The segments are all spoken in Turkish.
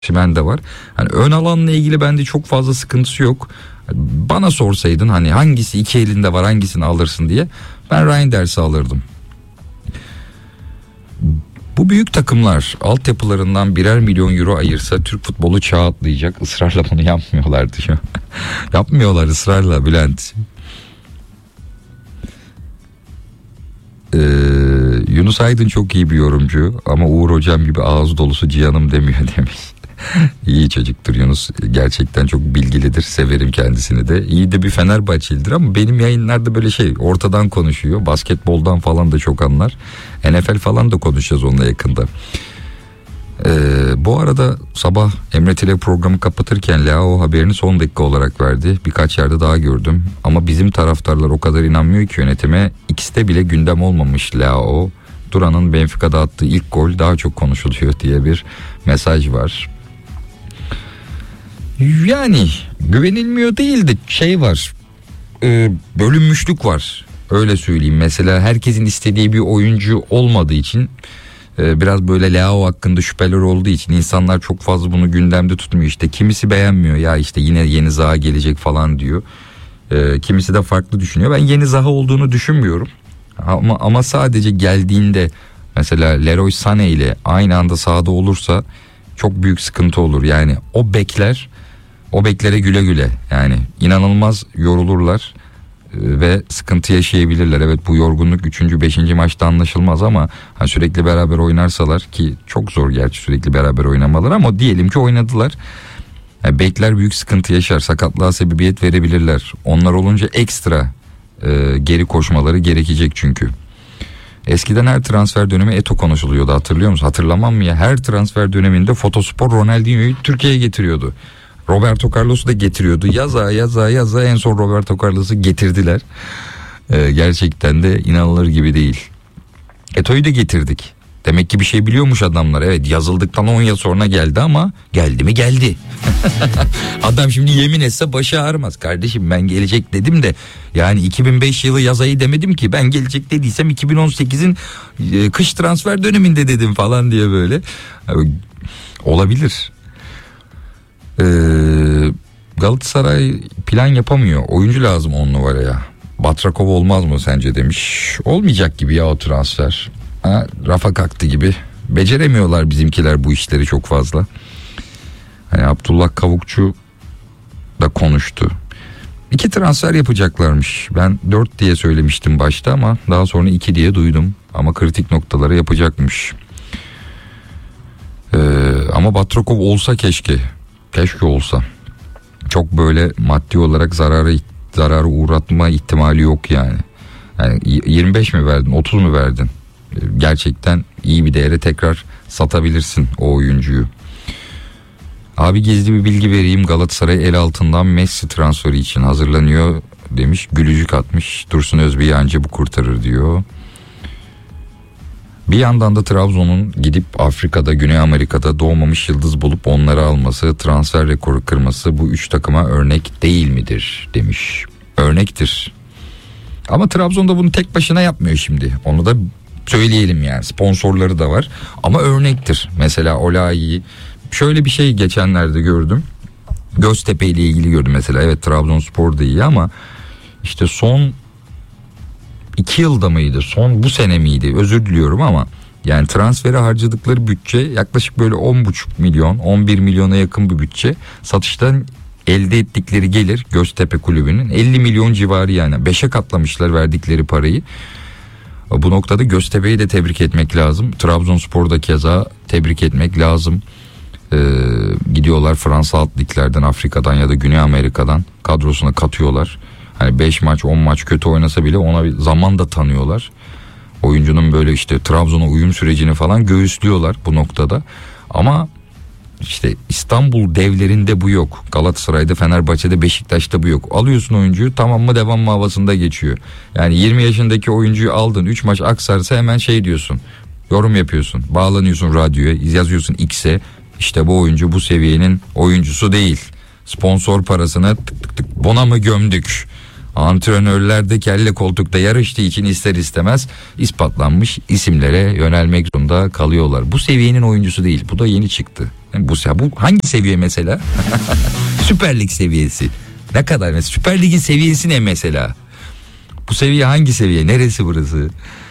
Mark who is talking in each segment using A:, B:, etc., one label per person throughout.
A: Osimhen de var. Hani ön alanla ilgili bende çok fazla sıkıntısı yok. Bana sorsaydın hani hangisi iki elinde var, hangisini alırsın diye, ben Reinders'i alırdım. Bu büyük takımlar altyapılarından birer milyon euro ayırsa Türk futbolu çağ atlayacak. Israrla bunu yapmıyorlardı şu. Yapmıyorlar ısrarla Bülent. Yunus Aydın çok iyi bir yorumcu ama Uğur Hocam gibi ağız dolusu cihanım demiyor demiş. İyi çocuktur Yunus, gerçekten çok bilgilidir, severim kendisini de. İyi de bir Fenerbahçelidir ama benim yayınlarda böyle ortadan konuşuyor. Basketboldan falan da çok anlar. NFL falan da konuşacağız onunla yakında. Bu arada sabah Emre Tile programı kapatırken Leao haberini son dakika olarak verdi. Birkaç yerde daha gördüm ama bizim taraftarlar o kadar inanmıyor ki yönetime. İkisi de bile gündem olmamış Leao. Duran'ın Benfica'da attığı ilk gol daha çok konuşuluyor diye bir mesaj var. Yani güvenilmiyor değil de var, bölünmüşlük var, öyle söyleyeyim. Mesela herkesin istediği bir oyuncu olmadığı için, biraz böyle Leao hakkında şüpheler olduğu için insanlar çok fazla bunu gündemde tutmuyor. İşte kimisi beğenmiyor, ya işte yine yeni Zaha gelecek falan diyor. Kimisi de farklı düşünüyor. Ben yeni Zaha olduğunu düşünmüyorum. Ama sadece geldiğinde mesela Leroy Sané ile aynı anda sahada olursa çok büyük sıkıntı olur. Yani o beklere güle güle, yani inanılmaz yorulurlar ve sıkıntı yaşayabilirler. Evet, bu yorgunluk 3. 5. maçta anlaşılmaz ama sürekli beraber oynarsalar, ki çok zor gerçi sürekli beraber oynamaları, ama diyelim ki oynadılar. Bekler büyük sıkıntı yaşar, sakatlığa sebebiyet verebilirler. Onlar olunca ekstra geri koşmaları gerekecek çünkü. Eskiden her transfer dönemi Eto'o konuşuluyordu, hatırlıyor musun? Hatırlamam mı ya? Her transfer döneminde Fotospor Ronaldinho'yu Türkiye'ye getiriyordu. Roberto Carlos'u da getiriyordu. Yaza en son Roberto Carlos'u getirdiler. Gerçekten de inanılır gibi değil. Eto'yu da getirdik. Demek ki bir şey biliyormuş adamlar. Evet, yazıldıktan 10 yıl sonra geldi ama geldi mi geldi. Adam şimdi yemin etse başı ağrımaz. Kardeşim ben gelecek dedim de yani 2005 yılı yaz ayı demedim ki. Ben gelecek dediysem 2018'in kış transfer döneminde dedim falan diye böyle. Olabilir. Galatasaray plan yapamıyor. Oyuncu lazım 10 numaraya. Batrakov olmaz mı sence demiş. Olmayacak gibi ya o transfer. Rafa kalktı gibi. Beceremiyorlar bizimkiler bu işleri çok fazla. Hani Abdullah Kavukçu da konuştu. 2 transfer yapacaklarmış. Ben 4 diye söylemiştim başta ama daha sonra 2 diye duydum. Ama kritik noktaları yapacakmış. Ama Batrakov olsa keşke. Keşke olsa. Çok böyle maddi olarak zararı uğratma ihtimali yok yani. Yani 25 mi verdin, 30 mu verdin? Gerçekten iyi bir değere tekrar satabilirsin o oyuncuyu. Abi gizli bir bilgi vereyim, Galatasaray el altından Messi transferi için hazırlanıyor demiş. Gülücük atmış. Dursun Özbey'i anca bu kurtarır diyor. Bir yandan da Trabzon'un gidip Afrika'da, Güney Amerika'da doğmamış yıldız bulup onları alması, transfer rekoru kırması bu 3 takıma örnek değil midir demiş. Örnektir. Ama Trabzon da bunu tek başına yapmıyor şimdi. Onu da söyleyelim yani. Sponsorları da var. Ama örnektir. Mesela Olayi'yi şöyle bir şey geçenlerde gördüm. Göztepe ile ilgili gördüm mesela. Evet, Trabzonspor da iyi ama işte son 2 yılda mıydı? Bu sene miydi? Özür diliyorum ama yani transfere harcadıkları bütçe yaklaşık böyle 10,5 milyon, 11 milyona yakın bir bütçe. Satıştan elde ettikleri gelir Göztepe kulübünün 50 milyon civarı, yani 5'e katlamışlar verdikleri parayı. Bu noktada Göztepe'yi de tebrik etmek lazım. Trabzonspor'da keza tebrik etmek lazım. Gidiyorlar Fransa alt liglerden, Afrika'dan ya da Güney Amerika'dan kadrosuna katıyorlar. Hani 5 maç 10 maç kötü oynasa bile ona bir zaman da tanıyorlar. Oyuncunun böyle işte Trabzon'a uyum sürecini falan göğüslüyorlar bu noktada. Ama işte İstanbul devlerinde bu yok. Galatasaray'da, Fenerbahçe'de, Beşiktaş'ta bu yok. Alıyorsun oyuncuyu, tamam mı devam mı havasında geçiyor. Yani 20 yaşındaki oyuncuyu aldın, 3 maç aksarsa hemen diyorsun. Yorum yapıyorsun. Bağlanıyorsun radyoya, yazıyorsun X'e. İşte bu oyuncu bu seviyenin oyuncusu değil. Sponsor parasını tık tık bona mı gömdük? Antrenörler de kelle koltukta yarıştığı için ister istemez ispatlanmış isimlere yönelmek zorunda kalıyorlar. Bu seviyenin oyuncusu değil. Bu da yeni çıktı. Bu hangi seviye mesela? Süper Lig seviyesi. Ne kadar mesela? Süper Lig'in seviyesi ne mesela? Bu seviye hangi seviye? Neresi burası?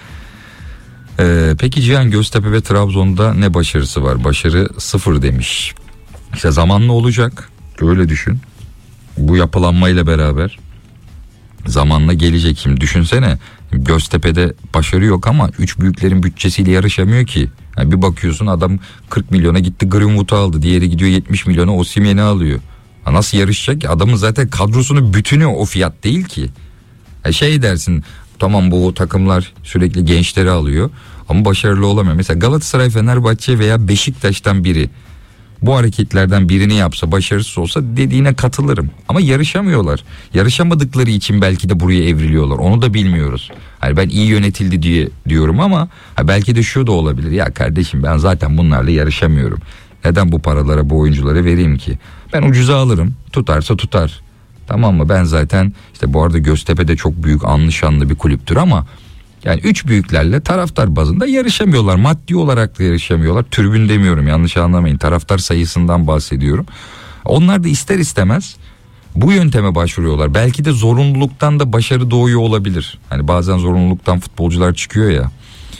A: Peki Cihan, Göztepe ve Trabzon'da ne başarısı var? Başarı 0 demiş. İşte zamanla olacak. Öyle düşün. Bu yapılanmayla beraber zamanla gelecek. Şimdi düşünsene, Göztepe'de başarı yok ama 3 büyüklerin bütçesiyle yarışamıyor ki. Yani bir bakıyorsun adam 40 milyona gitti Greenwood'u aldı. Diğeri gidiyor 70 milyona Osimhen'i alıyor. Nasıl yarışacak ki? Adamın zaten kadrosunun bütünü o fiyat değil ki. Şey dersin, tamam bu takımlar sürekli gençleri alıyor ama başarılı olamıyor. Mesela Galatasaray, Fenerbahçe veya Beşiktaş'tan biri bu hareketlerden birini yapsa, başarısız olsa dediğine katılırım. Ama yarışamıyorlar. Yarışamadıkları için belki de buraya evriliyorlar. Onu da bilmiyoruz. Hani ben iyi yönetildi diye diyorum ama belki de şu da olabilir. Ya kardeşim, ben zaten bunlarla yarışamıyorum. Neden bu paralara, bu oyunculara vereyim ki? Ben ucuza alırım. Tutarsa tutar. Tamam mı? Ben zaten işte, bu arada Göztepe de çok büyük, anlı şanlı bir kulüptür ama yani 3 büyüklerle taraftar bazında yarışamıyorlar. Maddi olarak da yarışamıyorlar. Tribün demiyorum, yanlış anlamayın. Taraftar sayısından bahsediyorum. Onlar da ister istemez bu yönteme başvuruyorlar. Belki de zorunluluktan da başarı doğuyor olabilir. Hani bazen zorunluluktan futbolcular çıkıyor ya.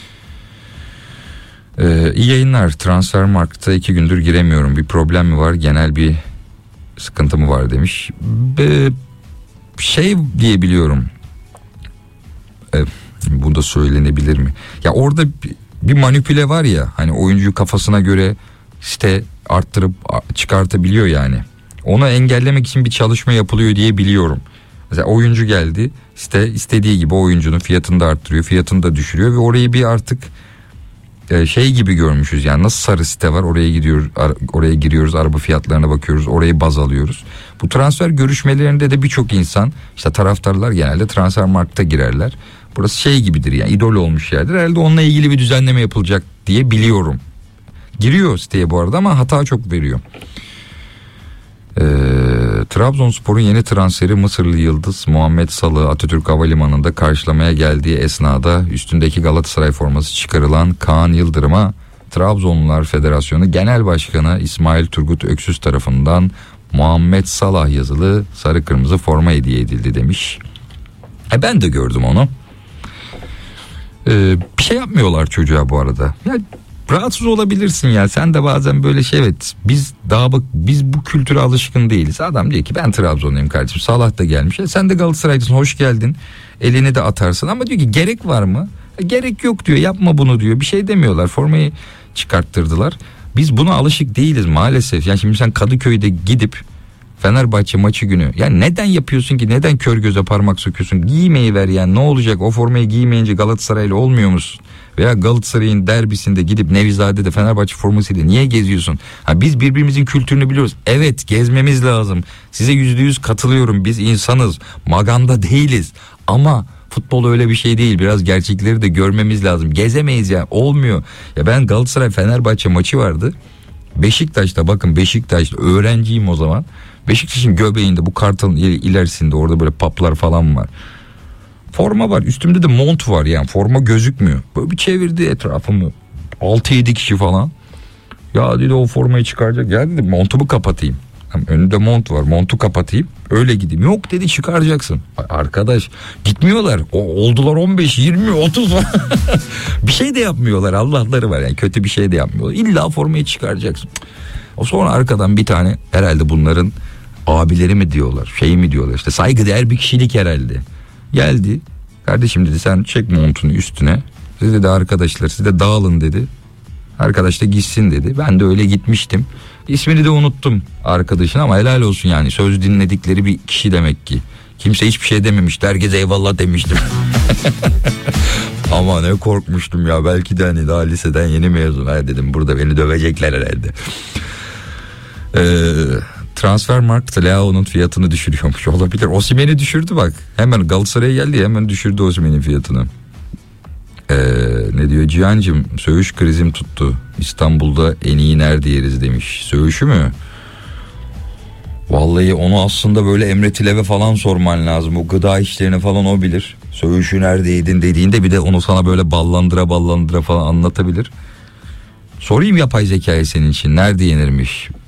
A: İyi yayınlar. Transfermarkt'a 2 gündür giremiyorum. Bir problem mi var? Genel bir sıkıntı mı var demiş. Şey diyebiliyorum. Bu da söylenebilir mi? Ya orada bir manipüle var ya, hani oyuncuyu kafasına göre site arttırıp çıkartabiliyor yani. Onu engellemek için bir çalışma yapılıyor diye biliyorum. Mesela oyuncu geldi, site istediği gibi oyuncunun fiyatını da arttırıyor, fiyatını da düşürüyor ve orayı bir artık şey gibi görmüşüz yani. Nasıl sarı site var, oraya giriyoruz, araba fiyatlarına bakıyoruz, orayı baz alıyoruz. Bu transfer görüşmelerinde de birçok insan, işte taraftarlar genelde Transfermarkt'a girerler. Burası şey gibidir yani, idol olmuş yerdir. Herhalde onunla ilgili bir düzenleme yapılacak diye biliyorum. Giriyor siteye bu arada ama hata çok veriyor. Trabzonspor'un yeni transferi Mısırlı yıldız Muhammed Salah'ı Atatürk Havalimanı'nda karşılamaya geldiği esnada üstündeki Galatasaray forması çıkarılan Kaan Yıldırım'a Trabzonlular Federasyonu Genel Başkanı İsmail Turgut Öksüz tarafından Muhammed Salah yazılı sarı kırmızı forma hediye edildi demiş. Ben de gördüm onu. Bir şey yapmıyorlar çocuğa bu arada. Ya rahatsız olabilirsin ya. Sen de bazen böyle şey, evet biz bu kültüre alışkın değiliz. Adam diyor ki ben Trabzonluyum kardeşim. Salah da gelmiş. Sen de Galatasaraylısın, hoş geldin. Elini de atarsın ama diyor ki gerek var mı? Gerek yok diyor. Yapma bunu diyor. Bir şey demiyorlar. Formayı çıkarttırdılar. Biz buna alışık değiliz maalesef. Yani şimdi sen Kadıköy'de gidip Fenerbahçe maçı günü, yani neden yapıyorsun ki, neden kör göze parmak sokuyorsun? Giymeyi ver yani, ne olacak, o formayı giymeyince Galatasaraylı olmuyor musun? Veya Galatasaray'ın derbisinde gidip Nevizade'de Fenerbahçe formasıyla niye geziyorsun? Biz birbirimizin kültürünü biliyoruz. Evet, gezmemiz lazım. Size %100 katılıyorum. Biz insanız. Maganda değiliz. Ama futbol öyle bir şey değil. Biraz gerçekleri de görmemiz lazım. Gezemeyiz ya. Olmuyor. Ya ben Galatasaray Fenerbahçe maçı vardı. Beşiktaş'ta, bakın Beşiktaş'ta öğrenciyim o zaman. Beşiktaş'ın göbeğinde, bu Kartal'ın ilerisinde, orada böyle paplar falan var. Forma var, üstümde de mont var, yani forma gözükmüyor. Böyle bir çevirdi etrafımı, 6-7 kişi falan. Ya dedi o formayı çıkaracak. Ya dedim montumu kapatayım. Önünde mont var, montu kapatayım öyle gideyim. Yok dedi, çıkaracaksın. Arkadaş gitmiyorlar. Oldular 15, 20, 30 bir şey de yapmıyorlar, Allah'ları var yani, kötü bir şey de yapmıyorlar. İlla formayı çıkaracaksın. O sonra arkadan bir tane, herhalde bunların abileri mi diyorlar, şey mi diyorlar, işte saygıdeğer bir kişilik herhalde. Geldi, kardeşim dedi, sen çek montunu üstüne. Siz dedi arkadaşlar, siz de dağılın dedi. Arkadaş da gitsin dedi. Ben de öyle gitmiştim. İsmini de unuttum arkadaşın ama helal olsun yani, söz dinledikleri bir kişi demek ki. Kimse hiçbir şey dememişti, herkese eyvallah demiştim. Ama ne korkmuştum ya, belki de hani daha liseden yeni mezun. Dedim burada beni dövecekler herhalde. Transfermarkt Leao'nun fiyatını düşürüyormuş, olabilir. Osimhen'i düşürdü bak. Hemen Galatasaray'a geldi, hemen düşürdü Osimhen'in fiyatını. Ne diyor Cihan'cığım, söğüş krizim tuttu. İstanbul'da en iyi nerede yeriz demiş. Söğüşü mü? Vallahi onu aslında böyle Emre Tilev'e falan sorman lazım. O gıda işlerini falan o bilir. Söğüşü nerede yedin dediğinde bir de onu sana böyle ballandıra falan anlatabilir. Sorayım yapay zekayı senin için nerede yenirmiş?